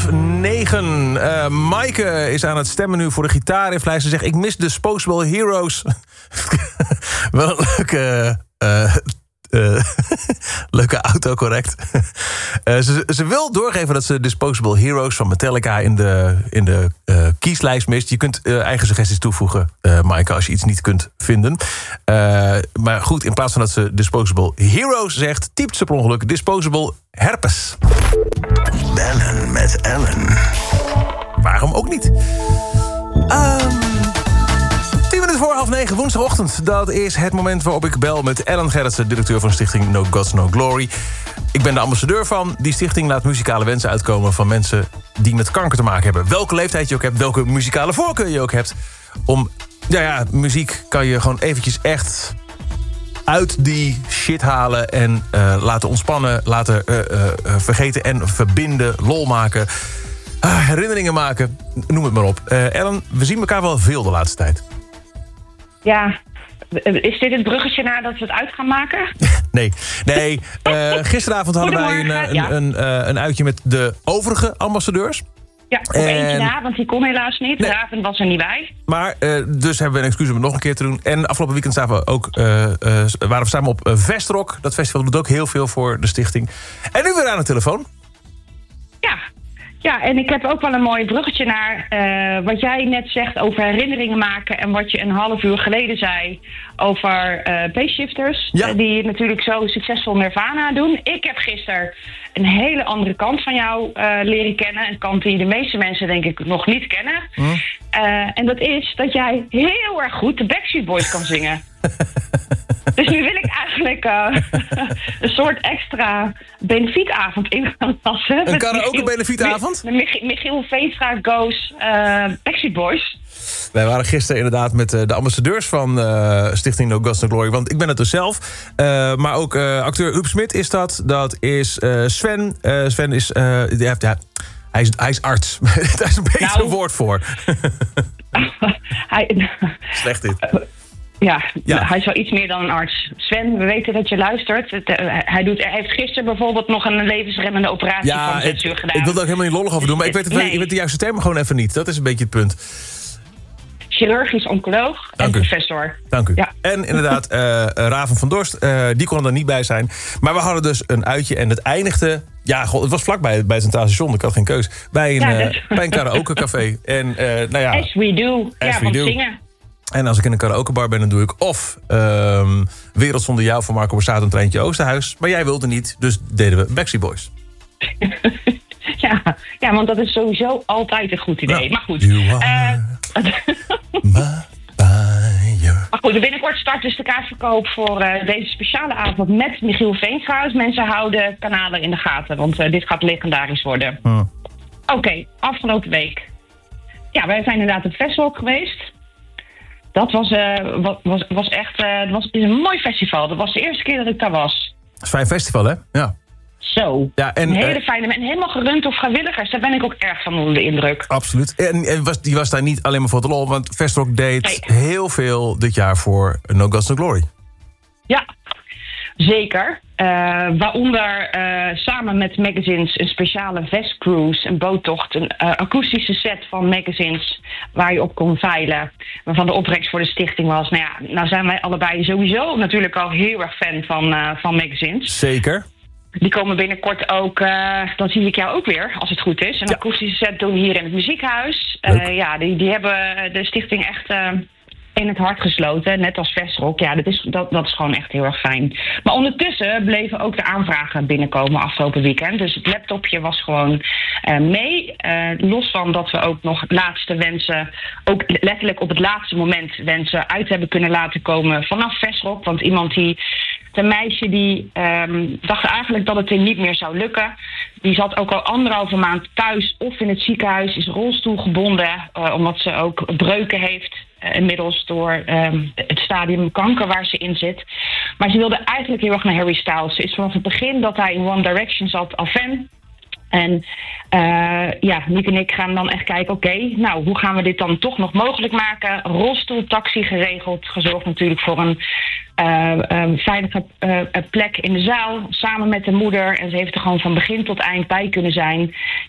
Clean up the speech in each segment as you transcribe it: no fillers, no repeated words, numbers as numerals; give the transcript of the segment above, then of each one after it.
9:30. Maaike is aan het stemmen nu voor de gitaarinfluister. Ze zegt, ik mis Disposable Heroes. Wel een leuke... leuke autocorrect. Ze wil doorgeven dat ze Disposable Heroes van Metallica in de kieslijst mist. Je kunt eigen suggesties toevoegen, Maaike, als je iets niet kunt vinden. Maar goed, in plaats van dat ze Disposable Heroes zegt, typt ze per ongeluk Disposable Herpes. Bellen met Ellen. Waarom ook niet? 10 minuten voor 8:30, woensdagochtend. Dat is het moment waarop ik bel met Ellen Gerritsen, directeur van stichting No Gods, No Glory. Ik ben de ambassadeur van. Die stichting laat muzikale wensen uitkomen van mensen die met kanker te maken hebben. Welke leeftijd je ook hebt, welke muzikale voorkeur je ook hebt. Muziek kan je gewoon eventjes echt uit die shit halen en laten ontspannen, laten vergeten en verbinden, lol maken, herinneringen maken, noem het maar op. Ellen, we zien elkaar wel veel de laatste tijd. Ja, is dit het bruggetje naar dat we het uit gaan maken? Nee. Gisteravond hadden wij een uitje met de overige ambassadeurs. Ja, op eentje na, want die kon helaas niet. Nee. Raven was er niet bij. Maar dus hebben we een excuus om het nog een keer te doen. En afgelopen weekend waren we samen op Vestrock. Dat festival doet ook heel veel voor de stichting. En nu weer aan de telefoon. Ja, en ik heb ook wel een mooi bruggetje naar wat jij net zegt over herinneringen maken. En wat je een half uur geleden zei over payshifters. Ja. Die natuurlijk zo succesvol Nirvana doen. Ik heb gisteren een hele andere kant van jou leren kennen. Een kant die de meeste mensen denk ik nog niet kennen. En dat is dat jij heel erg goed de Backstreet Boys kan zingen. Dus nu wil ik eigenlijk een soort extra benefietavond in gaan passen. Een karaoke-benefietavond? Michiel Veenstra goes Backstreet Boys. Wij waren gisteren inderdaad met de ambassadeurs van Stichting No Gods No Glory. Want ik ben het dus zelf. Maar ook acteur Huub Smit is dat. Dat is Sven. Sven is... Hij is arts. Daar is een beter woord voor. Slecht dit. Ja, hij is wel iets meer dan een arts. Sven, we weten dat je luistert. Hij heeft gisteren bijvoorbeeld nog een levensremmende operatie van 6 uur gedaan. Ik wil daar ook helemaal niet lollig over doen, maar ik weet de juiste termen gewoon even niet. Dat is een beetje het punt. Chirurgisch oncoloog en professor. Dank u. Ja. En inderdaad, Raven van Dorst, die kon er niet bij zijn. Maar we hadden dus een uitje en het eindigde... Ja, het was vlakbij bij het Centraal Station, ik had geen keus. Bij een karaokecafé. En As we do. Want zingen. En als ik in een karaokebar ben, dan doe ik of Wereld zonder jou van Marco Borsato en Treintje Oosterhuis. Maar jij wilde niet, dus deden we Backstreet Boys. Ja, want dat is sowieso altijd een goed idee. Maar goed. Maar goed, binnenkort start dus de kaartverkoop voor deze speciale avond met Michiel Veenstra. Mensen houden kanalen in de gaten, want dit gaat legendarisch worden. Oké, afgelopen week. Ja, wij zijn inderdaad op Vestrock geweest. Dat was echt een mooi festival. Dat was de eerste keer dat ik daar was. Dat is een fijn festival, hè? Ja. Zo. Ja, en, een hele fijne... En helemaal gerund door vrijwilligers. Daar ben ik ook erg van onder de indruk. Absoluut. En die was daar niet alleen maar voor de lol. Want Vestrock deed heel veel dit jaar voor No Gods No Glory. Ja, zeker. Waaronder samen met Magazines een speciale vestcruise, een boottocht, een akoestische set van Magazines waar je op kon veilen. Waarvan de opbrengst voor de stichting was. Nou zijn wij allebei sowieso natuurlijk al heel erg fan van Magazines. Zeker. Die komen binnenkort ook, dan zie ik jou ook weer, als het goed is. Een akoestische set doen hier in het muziekhuis. Die hebben de stichting echt in het hart gesloten, net als Vestrock. Ja, dat is gewoon echt heel erg fijn. Maar ondertussen bleven ook de aanvragen binnenkomen afgelopen weekend. Dus het laptopje was gewoon mee. Los van dat we ook nog laatste wensen, ook letterlijk op het laatste moment wensen uit hebben kunnen laten komen vanaf Vestrock. Want een meisje die dacht eigenlijk dat het er niet meer zou lukken. Die zat ook al 1,5 maand thuis of in het ziekenhuis, is rolstoelgebonden, omdat ze ook breuken heeft. Inmiddels door het stadium kanker waar ze in zit. Maar ze wilde eigenlijk heel erg naar Harry Styles. Ze is vanaf het begin dat hij in One Direction zat al fan. En Nick en ik gaan dan echt kijken, hoe gaan we dit dan toch nog mogelijk maken? Rolstoeltaxi geregeld, gezorgd natuurlijk voor een veilige plek in de zaal. Samen met de moeder. En ze heeft er gewoon van begin tot eind bij kunnen zijn. Ja,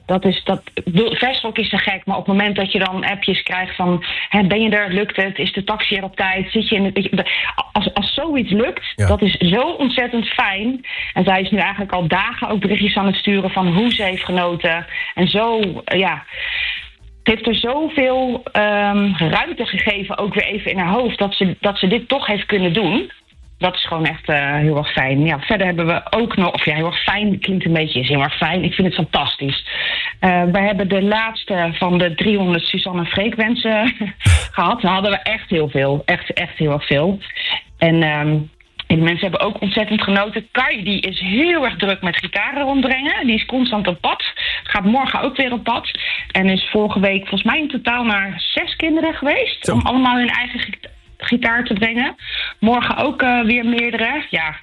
Vestrock is te gek, maar op het moment dat je dan appjes krijgt van... ben je er, lukt het, is de taxi er op tijd, zit je in het... Als zoiets lukt, dat is zo ontzettend fijn. En zij is nu eigenlijk al dagen ook berichtjes aan het sturen van hoe ze heeft genoten. En zo, het heeft er zoveel ruimte gegeven, ook weer even in haar hoofd... dat ze dit toch heeft kunnen doen. Dat is gewoon echt heel erg fijn. Ja, verder hebben we ook nog... heel erg fijn klinkt een beetje... is heel erg fijn. Ik vind het fantastisch. We hebben de laatste van de 300 Suzanne Freekwensen gehad. Dan hadden we echt heel veel. Echt heel erg veel. En de mensen hebben ook ontzettend genoten. Kai, die is heel erg druk met gitaren rondbrengen. Die is constant op pad. Gaat morgen ook weer op pad. En is vorige week volgens mij in totaal naar 6 kinderen geweest. Om allemaal hun eigen gitaar te brengen. Morgen ook weer meerdere. Ja,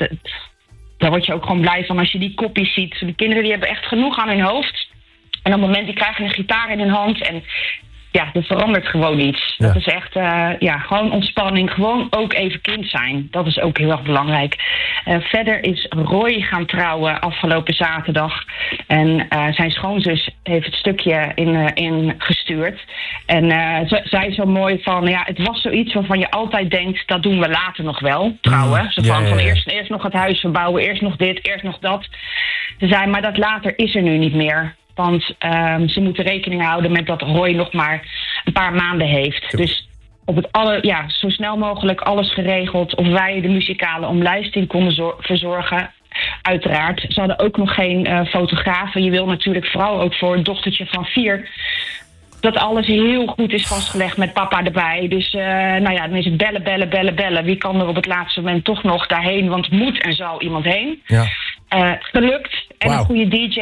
daar word je ook gewoon blij van als je die kopjes ziet. De kinderen die hebben echt genoeg aan hun hoofd. En op het moment die krijgen een gitaar in hun hand. En ja, er verandert gewoon iets. Ja. Dat is echt gewoon ontspanning. Gewoon ook even kind zijn. Dat is ook heel erg belangrijk. Verder is Roy gaan trouwen afgelopen zaterdag. En zijn schoonzus heeft het stukje in gestuurd. En zei zo mooi van... het was zoiets waarvan je altijd denkt... dat doen we later nog wel, trouwen. Van eerst nog het huis verbouwen, eerst nog dit, eerst nog dat. Ze zei, maar dat later is er nu niet meer. Want ze moeten rekening houden met dat Roy nog maar een paar maanden heeft. Dus op het zo snel mogelijk alles geregeld. Of wij de muzikale omlijsting konden verzorgen. Uiteraard. Ze hadden ook nog geen fotografen. Je wil natuurlijk vooral ook voor een dochtertje van 4... dat alles heel goed is vastgelegd met papa erbij. Dus dan is het bellen. Wie kan er op het laatste moment toch nog daarheen? Want moet en zal iemand heen. Ja. Gelukt. En een goede DJ.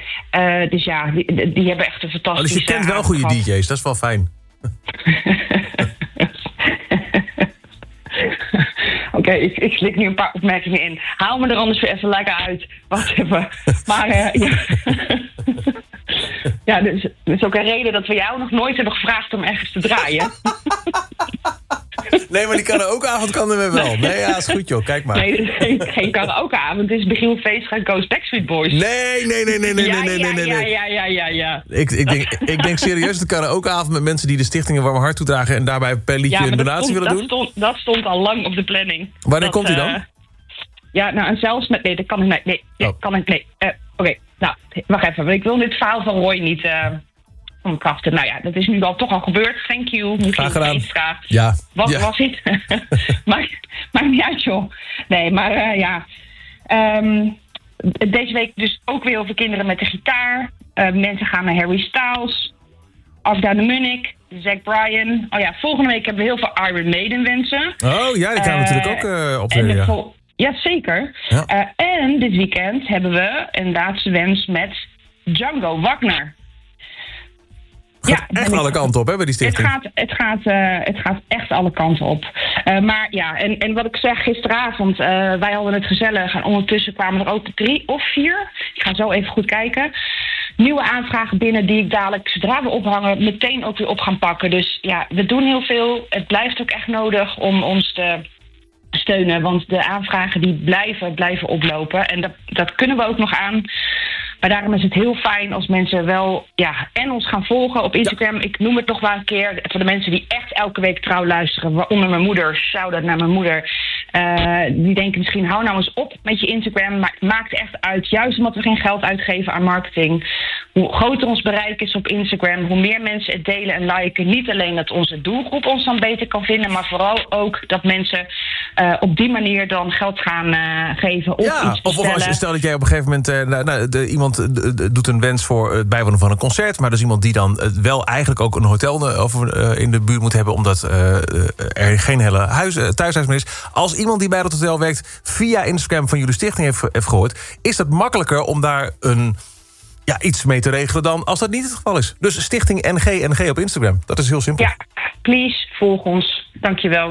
Dus ja, die hebben echt een fantastische... Dus je kent wel goede DJ's, dat is wel fijn. Oké, ik slik nu een paar opmerkingen in. Haal me er anders weer even lekker uit. Wacht even. Maar ja, dus dat is ook een reden dat we jou nog nooit hebben gevraagd om ergens te draaien. Nee, maar die karaokeavond kan er weer wel. Nee, ja, is goed joh, kijk maar. Nee, dit is geen karaokeavond. Het is Michiel Veenstra en Koos Backstreet Boys. Nee. Ja. Ik denk serieus de karaokeavond met mensen die de stichting een warm hart toedragen... en daarbij per liedje een donatie willen doen. Dat stond al lang op de planning. Wanneer komt hij dan? En zelfs met... Nee, dat kan ik niet. Nee. Oké, nou, wacht even. Ik wil dit verhaal van Roy niet... omkraften. Nou ja, dat is nu toch al gebeurd. Thank you. Graag gedaan. Ja. Wat was het? Maakt niet uit, joh. Nee, maar deze week dus ook weer over kinderen met de gitaar. Mensen gaan naar Harry Styles. Afdaan de Munnik. Zack Bryan. Oh ja, volgende week hebben we heel veel Iron Maiden wensen. Oh ja, die gaan we natuurlijk ook optreden. Ja, zeker. Ja. En dit weekend hebben we een laatste wens met Django Wagner. Gaat echt alle kanten op, hè, bij die stichting? Het gaat echt alle kanten op. Maar ja, en wat ik zeg, gisteravond, wij hadden het gezellig. En ondertussen kwamen er ook 3 of 4. Ik ga zo even goed kijken. Nieuwe aanvragen binnen die ik dadelijk, zodra we ophangen, meteen ook weer op gaan pakken. Dus ja, we doen heel veel. Het blijft ook echt nodig om ons te steunen. Want de aanvragen die blijven oplopen. En dat kunnen we ook nog aan. Maar daarom is het heel fijn als mensen wel en ons gaan volgen op Instagram. Ja. Ik noem het nog wel een keer. Voor de mensen die echt elke week trouw luisteren. Waaronder mijn moeder. Shout-out naar mijn moeder. Die denken misschien, hou nou eens op met je Instagram. Maar het maakt echt uit. Juist omdat we geen geld uitgeven aan marketing. Hoe groter ons bereik is op Instagram. Hoe meer mensen het delen en liken. Niet alleen dat onze doelgroep ons dan beter kan vinden. Maar vooral ook dat mensen op die manier dan geld gaan geven. Of iets bestellen. Of als je stel dat jij op een gegeven moment iemand doet een wens voor het bijwonen van een concert. Maar dus iemand die dan wel eigenlijk ook een hotel in de buurt moet hebben. Omdat er geen hele thuishuis meer is. Als iemand die bij dat hotel werkt via Instagram van jullie stichting heeft gehoord. Is dat makkelijker om daar iets mee te regelen dan als dat niet het geval is. Dus stichting NG op Instagram. Dat is heel simpel. Ja, please, volg ons. Dankjewel.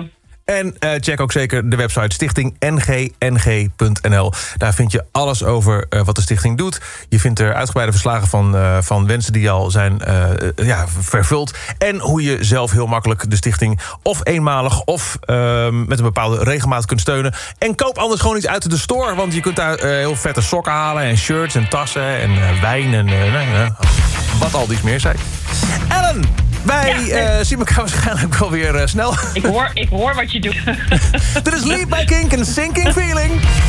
En check ook zeker de website stichtingng.nl. Daar vind je alles over wat de stichting doet. Je vindt er uitgebreide verslagen van wensen die al zijn vervuld. En hoe je zelf heel makkelijk de stichting of eenmalig of met een bepaalde regelmaat kunt steunen. En koop anders gewoon iets uit de store. Want je kunt daar heel vette sokken halen en shirts en tassen en wijn en wat al iets meer zijn. Ellen, wij zien elkaar waarschijnlijk wel weer snel. Ik hoor wat je doet. Dit is Lead by Kink en Sinking Feeling.